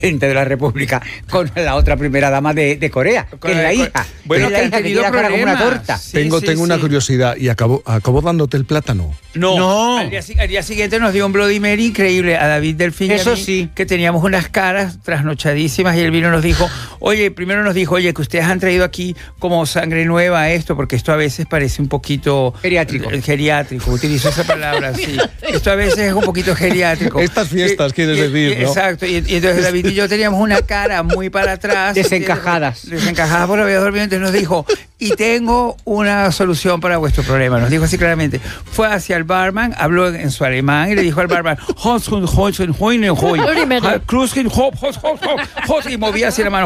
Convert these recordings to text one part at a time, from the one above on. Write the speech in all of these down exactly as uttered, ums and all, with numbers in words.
de la República con la otra primera dama de, de Corea, que es la hija. Bueno, que es la hija que tiene la cara como una torta. Sí, tengo sí, tengo sí. una curiosidad. ¿Y acabó, acabó dándote el plátano? No. no. Al, día, al día siguiente nos dio un Bloody Mary increíble a David Delfín. Eso y a mí, sí. Que teníamos unas caras trasnochadísimas y él vino y nos dijo, oye, primero nos dijo, oye, que ustedes han traído aquí como sangre nueva esto, porque esto a veces parece un poquito... Geriátrico. Eh, geriátrico, utilizó esa palabra, sí. Esto a veces es un poquito geriátrico. Estas fiestas, y, quieres y, decir, y, ¿no? Exacto. Y, y entonces David y yo teníamos una cara muy para atrás. Desencajadas. Desencajadas por había dormido. Entonces nos dijo, y tengo una solución para vuestro problema. Nos dijo así claramente. Fue hacia el barman, habló en, en su alemán y le dijo al barman, y movía así la mano.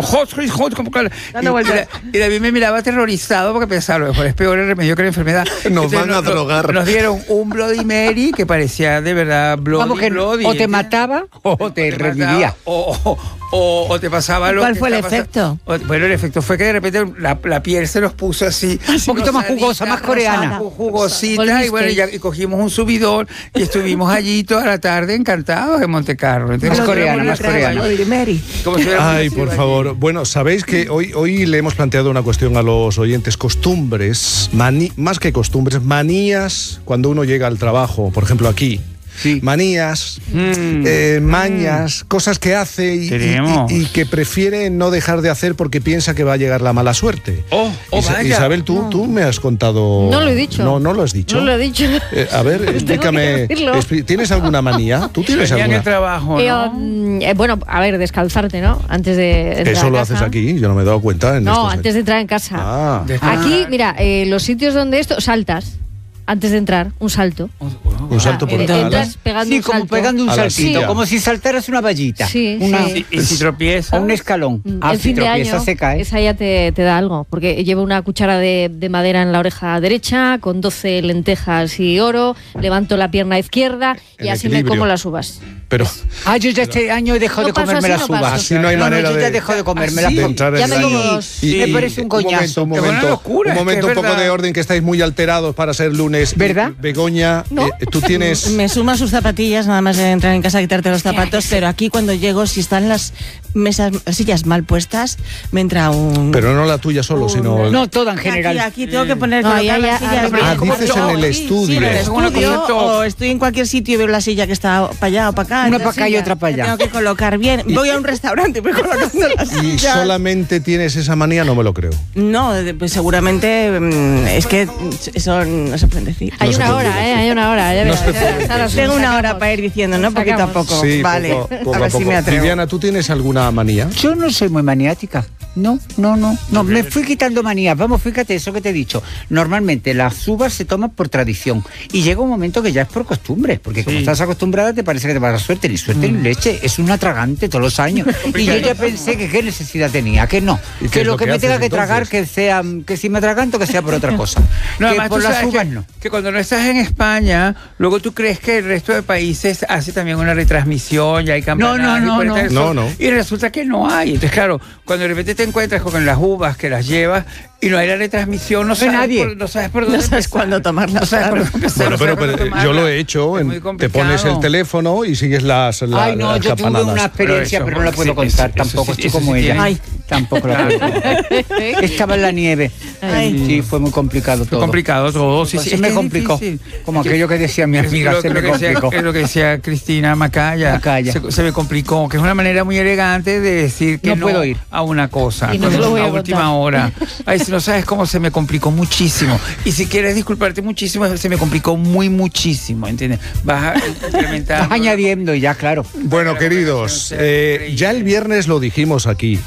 Y David me miraba aterrorizado porque pensaba, lo mejor es peor el remedio que la enfermedad. Nos Entonces, van a nos, drogar. Nos dieron un Bloody Mary que parecía de verdad Bloody, Vamos que bloody, o te mataba o te, te revivía. O, o, o, o te pasaba lo ¿Cuál que fue el pasando. efecto? O, bueno, el efecto fue que de repente la, la piel se nos puso así. Un poquito más jugosa, más coreana. Jugosita. Volviste. Y bueno, y, ya, y cogimos un subidón y estuvimos allí toda la tarde encantados en Montecarlo. Más coreana, más coreana. Como si Ay, por favor. Bueno, sabéis que hoy, hoy le hemos planteado una cuestión a los oyentes. Costumbres, mani, más que costumbres, manías cuando uno llega al trabajo, por ejemplo aquí. Sí. Manías, mm. eh, mañas, mm. cosas que hace y, y, y, y que prefiere no dejar de hacer porque piensa que va a llegar la mala suerte. Oh, oh, Isa vaya. Isabel, tú, no. tú me has contado... No lo he dicho. No, no lo has dicho. No lo he dicho. Eh, a ver, explícame. ¿Tienes alguna manía? ¿Tú tienes Venía alguna? En el trabajo, Eh, ¿no? um, eh, bueno, a ver, descalzarte, ¿no? Antes de entrar Eso a lo casa. haces aquí, yo no me he dado cuenta. En No, estos... antes de entrar en casa. Ah. Aquí, mira, eh, los sitios donde esto, saltas. Antes de entrar, un salto. Un salto por Eh, encima. entras pegando Sí, un como salto. pegando un A la saltito, silla. como si saltaras una vallita. Sí, una, sí. Y, y si tropieza. O un escalón. Mm, Ah, el si fin de tropieza año, se cae. esa ya te, te da algo, porque lleva una cuchara de, de madera en la oreja derecha, con doce lentejas y oro, levanto la pierna izquierda y El así equilibrio. me como las uvas. Pero Ah, yo ya este año he dejado No de paso comerme así, las no uvas. paso. así no hay No, no, manera yo ya de... dejo de comerme de las entrar Ya en me la- como dos. Sí. Me parece un coñazo. momento, un Es una momento, locura, un, es momento que es un poco verdad. de orden, que estáis muy alterados para ser lunes. ¿Verdad? Begoña, No. eh, tú tienes... Me sumo a sus zapatillas nada más de entrar en casa a quitarte los zapatos, pero aquí cuando llego, si están las mesas, las sillas mal puestas, me entra un... Pero no la tuya solo, un- sino... No, toda en general. Aquí, aquí tengo que poner No, colocar ya, las ya, sillas. ah, Ah, dices en el Sí, estudio. Sí, en el Es como una estudio, cosa- o estoy en cualquier sitio y veo la silla que está para allá o para acá. Una entonces para acá y ya- otra para allá. Tengo que colocar bien. Voy a un restaurante y voy colocando las Y sillas. solamente tienes esa manía, no me lo creo. No, de- pues seguramente mm, es que eso no se puede decir. Hay No se una puede hora, decir. ¿eh? Hay una hora. Ya No verás, se ya puede verás. Ahora sí, Tengo una sacamos. hora para ir diciendo, ¿no? Poquito a Sacamos. poco. Sí, vale, poco, poco a ver si poco. me atrevo. Viviana, ¿tú tienes alguna manía? Yo no soy muy maniática. No, no, no. No, me fui quitando manías. Vamos, fíjate eso que te he dicho. Normalmente las uvas se toman por tradición. Y llega un momento que ya es por costumbre. Porque como Sí. estás acostumbrada, te parece que te va a dar suerte. Ni suerte ni leche. Es un atragante todos los años. Y yo ya pensé que qué necesidad tenía. Que no. ¿Y qué Que es lo lo que que me haces, tenga que entonces? tragar, que sea, que si me atraganto, que sea por otra cosa. No, que además por tú las sabes uvas que, no. que cuando no estás en España, luego tú crees que el resto de países hace también una retransmisión, ya hay campeonatos. No, no, no, y puertas no. del sol, No, no. Y resulta que no hay. Entonces, claro, cuando de repente te encuentras con las uvas que las llevas y no hay la retransmisión, no, sabes, nadie. Por, no sabes por dónde No sabes empezar. cuándo tomarlas, No sabes por claro. dónde empezar. Bueno, no pero, sabes por pero dónde yo lo tomarla. he hecho. Es en- muy te complicado. pones el teléfono y sigues las, la, Ay, no, las yo tuve campanadas. una experiencia, Pero pero, eso, no la puedo sí, contar eso, tampoco. eso sí, Estoy eso como sí ella. tiene. Ay, tampoco la puedo contar. Estaba en la nieve. Ay. Sí, fue muy complicado Fue todo. complicado todo. Sí, Pues sí, se es me que es complicó. difícil. Como aquello que decía mi Es amiga, lo, se lo me que decía, complicó. es lo que decía Cristina Macaya. Macaya. Se, se me complicó, que es una manera muy elegante de decir que No no, puedo ir. a una cosa. Y no te lo voy a última contar. hora. Ay, si no sabes cómo se me complicó muchísimo. Y si quieres disculparte muchísimo, se me complicó muy muchísimo, ¿entiendes? Vas a incrementar. Estás añadiendo y ya, claro. Bueno, queridos, eh, ya el viernes lo dijimos aquí.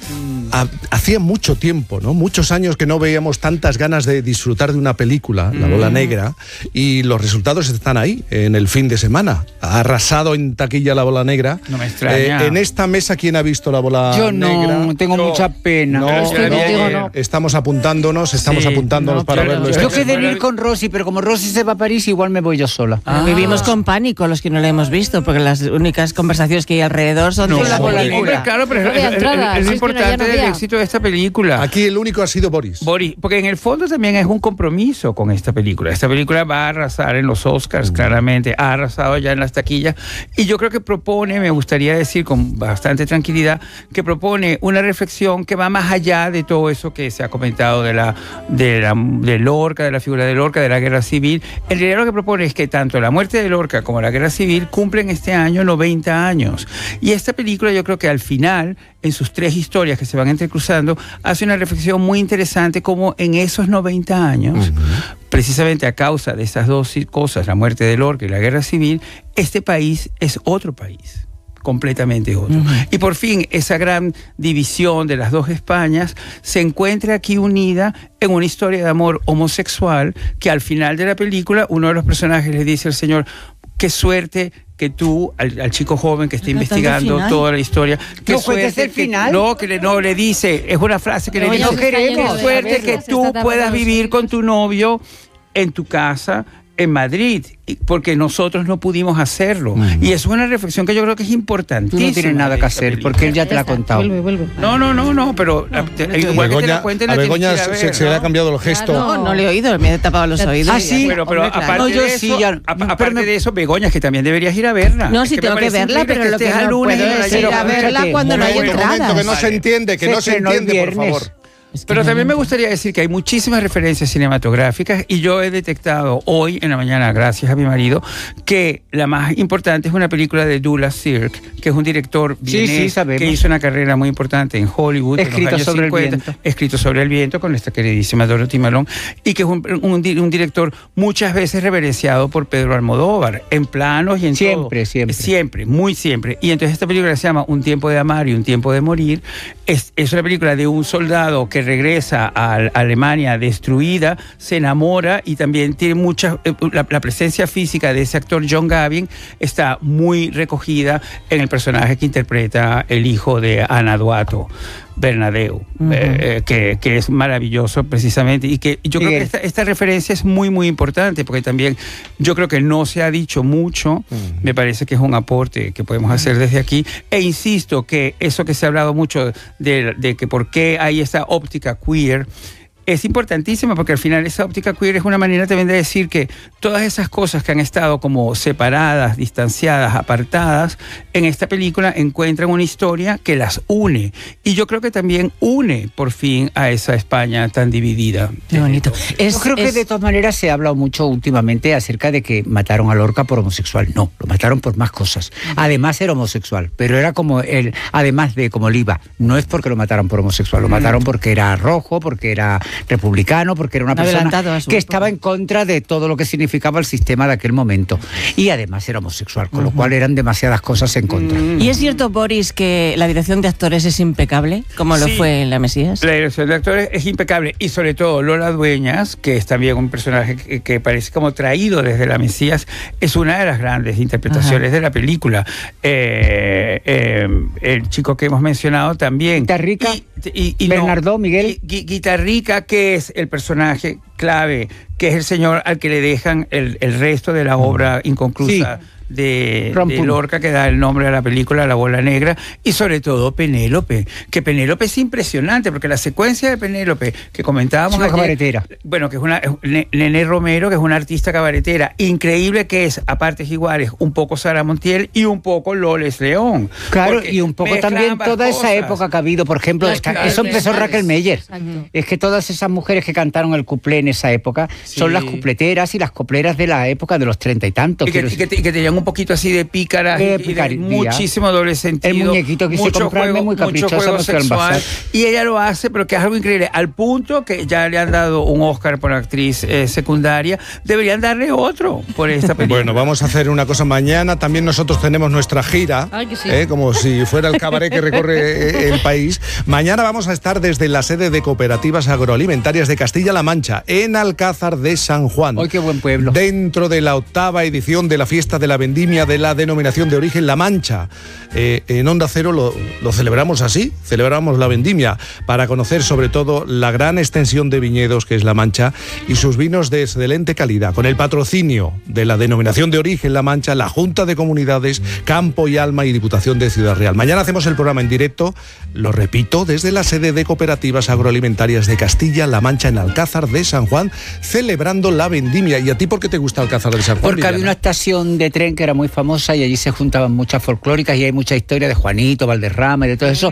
Ha- Hacía mucho tiempo, ¿no? Muchos años que no veíamos tantas ganas de disfrutar de una película, La Bola Negra, y los resultados están ahí, en el fin de semana. Ha arrasado en taquilla La Bola Negra. No me extraña. Eh, en esta mesa, ¿quién ha visto La Bola Yo Negra? no, tengo Yo- mucha pena. No, Pero yo la vi no, ayer. no. estamos apuntándonos, estamos Sí, apuntándonos no, para claro, verlo. yo- Yo esta quedé en Yo- ir con Rosy, pero como Rosy se va a París, igual me voy yo sola. Ah. Vivimos con pánico los que no la hemos visto, porque las únicas conversaciones que hay alrededor son No, de la hombre. bola Hombre, negra. claro, pero No es, había es- entrada, es si lo es que no, ya no importante del éxito de esta película. Aquí el único ha sido Boris. Boris, porque en el fondo también es un compromiso con esta película. Esta película va a arrasar en los Oscars, mm. claramente, ha arrasado ya en las taquillas, y yo creo que propone, me gustaría decir con bastante tranquilidad, que propone una reflexión que va más allá de todo eso que se ha comentado de la, de la de Lorca, de la figura de Lorca, de la guerra civil. En realidad lo que propone es que tanto la muerte de Lorca como la guerra civil cumplen este año noventa años. Y esta película, yo creo que al final, en sus tres historias que se van entrecruzando, hace una reflexión muy interesante como en esos noventa años, uh-huh. precisamente a causa de esas dos cosas, la muerte de Lorca y la guerra civil, este país es otro país, completamente otro. Uh-huh. Y por fin esa gran división de las dos Españas se encuentra aquí unida en una historia de amor homosexual que al final de la película uno de los personajes le dice al señor: qué suerte que tú, al, al chico joven que está investigando toda la historia, qué no suerte el final. Que, no, que le, no le dice, es una frase que no, le dice, no queremos, qué suerte que tú puedas vivir con tu novio en tu casa en Madrid, porque nosotros no pudimos hacerlo. Uh-huh. Y es una reflexión que yo creo que es importantísima. Tú no tienes nada que hacer, porque él ya te la ha contado. Vuelve, vuelve. No, no, no, no, pero no, te, igual Begoña, que te la cuenten, a Begoña se, ver, se, ¿no? se le ha cambiado el gesto. No, no le he oído, me he tapado los oídos. Ah, sí. Bueno, pero Hombre, aparte, no, yo de, eso, sí, ya, a, aparte me... de eso, Begoña, es que también deberías ir a verla. No, sí, tengo que verla, pero lo que no puedo es ir a verla cuando no hay entradas. Que no se entiende, que no se entiende, por favor. Es que Pero también me gustaría decir que hay muchísimas referencias cinematográficas y yo he detectado hoy en la mañana, gracias a mi marido, que la más importante es una película de Douglas Sirk, que es un director vienés, sí, sí, que hizo una carrera muy importante en Hollywood escrito en los años sobre cincuenta, el viento. Escrito sobre el viento, con esta queridísima Dorothy Malone, y que es un, un, un director muchas veces reverenciado por Pedro Almodóvar, en planos y en siempre, todo. Siempre, siempre. Muy siempre. Y entonces esta película se llama Un tiempo de amar y un tiempo de morir. Es, es una película de un soldado que regresa a Alemania destruida, se enamora y también tiene mucha... La, la presencia física de ese actor John Gavin está muy recogida en el personaje que interpreta el hijo de Ana Duato, Bernadeu, uh-huh. eh, que, que es maravilloso precisamente, y que yo Miguel. creo que esta, esta referencia es muy muy importante porque también yo creo que no se ha dicho mucho, uh-huh. me parece que es un aporte que podemos uh-huh. hacer desde aquí, e insisto que eso que se ha hablado mucho de, de que por qué hay esta óptica queer es importantísima, porque al final esa óptica queer es una manera también de decir que todas esas cosas que han estado como separadas, distanciadas, apartadas, en esta película encuentran una historia que las une. Y yo creo que también une, por fin, a esa España tan dividida. Qué bonito. Es, yo creo es... que de todas maneras se ha hablado mucho últimamente acerca de que mataron a Lorca por homosexual. No, lo mataron por más cosas. Además era homosexual, pero era como él, además de como Oliva. No es porque lo mataron por homosexual, lo mataron porque era rojo, porque era republicano, porque era una persona que estaba en contra de todo lo que significaba el sistema de aquel momento. Y además era homosexual, con uh-huh. lo cual eran demasiadas cosas en contra. Uh-huh. ¿Y es cierto, Boris, que la dirección de actores es impecable, como lo sí, fue en La Mesías? La dirección de actores es impecable, y sobre todo Lola Dueñas, que es también un personaje que, que parece como traído desde La Mesías, es una de las grandes interpretaciones uh-huh. de la película. Eh, eh, el chico que hemos mencionado también. Guitarrica, y, y, y Bernardo, no, Miguel. Gui, Guitarrica, que es el personaje clave, que es el señor al que le dejan el, el resto de la obra inconclusa. Sí. De, de Lorca, que da el nombre a la película La Bola Negra, y sobre todo Penélope, que Penélope es impresionante, porque la secuencia de Penélope que comentábamos es una ayer, cabaretera. Bueno, que es una Nené Romero, que es una artista cabaretera increíble, que es a partes iguales un poco Sara Montiel y un poco Loles León. Claro, y un poco también toda esa época que ha habido, por ejemplo, esta, eso empezó Raquel Meyer. Exacto. Es que todas esas mujeres que cantaron el cuplé en esa época sí. son las cupleteras y las copleras de la época de los treinta y tantos. Y que, y que, y que tenían un poquito así de pícaras de y de muchísimo doble sentido. El muñequito que se comprarme muy caprichoso, mucho juego sexual, y ella lo hace, pero que es algo increíble, al punto que ya le han dado un Oscar por actriz eh, secundaria. Deberían darle otro por esta película. Bueno, vamos a hacer una cosa mañana. También nosotros tenemos nuestra gira, Ay, que sí. eh, como si fuera el cabaret que recorre el país. Mañana vamos a estar desde la sede de Cooperativas Agroalimentarias de Castilla-La Mancha, en Alcázar de San Juan. ¡Ay, qué buen pueblo! Dentro de la octava edición de la Fiesta de la vendimia de la denominación de origen La Mancha. Eh, en Onda Cero lo, lo celebramos así, celebramos la vendimia para conocer sobre todo la gran extensión de viñedos que es La Mancha y sus vinos de excelente calidad, con el patrocinio de la denominación de origen La Mancha, la Junta de Comunidades, Campo y Alma y Diputación de Ciudad Real. Mañana hacemos el programa en directo, lo repito, desde la sede de Cooperativas Agroalimentarias de Castilla-La Mancha en Alcázar de San Juan, celebrando la vendimia. ¿Y a ti por qué te gusta Alcázar de San Juan? Porque Viviana? había una estación de tren que era muy famosa y allí se juntaban muchas folclóricas y hay mucha historia de Juanito, Valderrama y de todo eso.